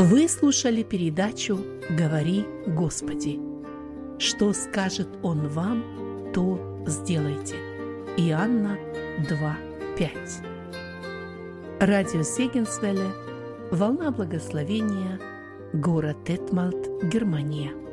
Вы слушали передачу «Говори, Господи». Что скажет Он вам, то сделайте. Иоанна 2:5. Радио Сегенсвелле, волна благословения, город Детмальт, Германия.